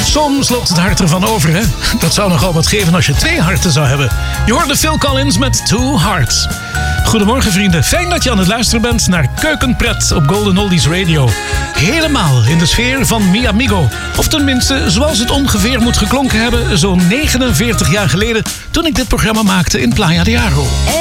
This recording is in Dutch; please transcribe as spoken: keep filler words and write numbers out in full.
Soms loopt het hart ervan over, hè? Dat zou nogal wat geven als je twee harten zou hebben. Je hoorde Phil Collins met Two Hearts. Goedemorgen vrienden, fijn dat je aan het luisteren bent naar Keukenpret op Golden Oldies Radio. Helemaal in de sfeer van Mi Amigo. Of tenminste, zoals het ongeveer moet geklonken hebben, zo'n negenenveertig jaar geleden toen ik dit programma maakte in Playa de Aro.